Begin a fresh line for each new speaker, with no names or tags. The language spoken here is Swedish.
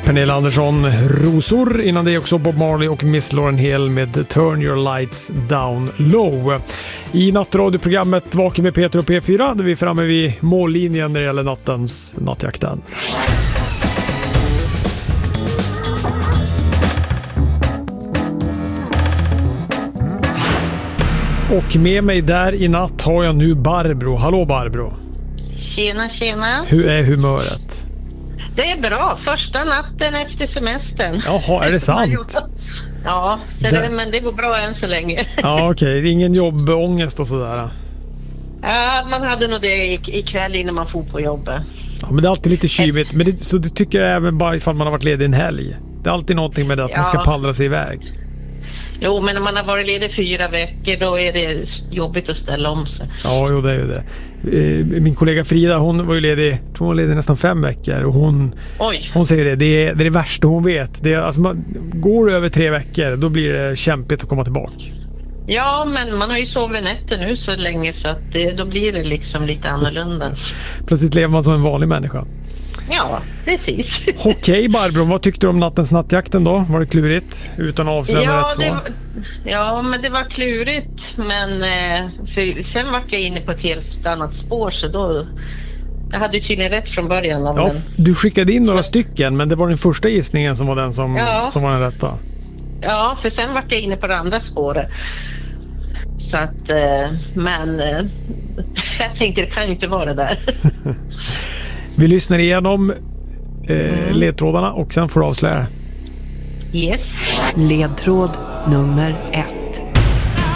Pernilla Andersson, Rosor. Innan det också Bob Marley och Miss Lauryn Hill med Turn Your Lights Down Low. I nattradioprogrammet Vaken med Peter och P4 där vi är framme vid mållinjen när det gäller nattjakten. Och med mig där i natt har jag nu Barbro. Hallå Barbro.
Tjena.
Hur är humöret?
Det är bra. Första natten efter semestern.
Jaha, är det sant?
Ja, men det går bra än så länge.
Ja, okej. Ingen jobbångest och sådär?
Ja, man hade nog det ikväll innan man får på jobbet.
Ja, men det är alltid lite kyligt. Men så du tycker även bara ifall man har varit ledig en helg? Det är alltid någonting med det att man ska pallra sig iväg.
Jo, men när man har varit ledig 4 veckor då är det jobbigt att ställa om sig.
Ja, jo, det är ju det. Min kollega Frida, hon var ju ledig, tror hon var ledig nästan 5 veckor och hon säger det är det värsta hon vet. Det är, alltså går över 3 veckor då blir det kämpigt att komma tillbaka. Ja,
men man har ju sovit nätter nu så länge så att då blir det liksom lite annorlunda.
Plötsligt lever man som en vanlig människa.
Ja, precis.
Okej Barbro, vad tyckte du om nattens nattjakten då? Var det klurigt? Utan att avslöja rätt svar?
Ja, men det var klurigt. Men för sen var jag inne på ett helt annat spår så då... Jag hade ju tydligen rätt från början.
Ja, du skickade in några stycken men det var den första gissningen som var den som var den rätta.
Ja, för sen var jag inne på det andra spåret. Så att... Men... jag tänkte det kan ju inte vara det där.
Vi lyssnar igenom ledtrådarna och sen får du avslöja.
Yes.
Ledtråd nummer 1.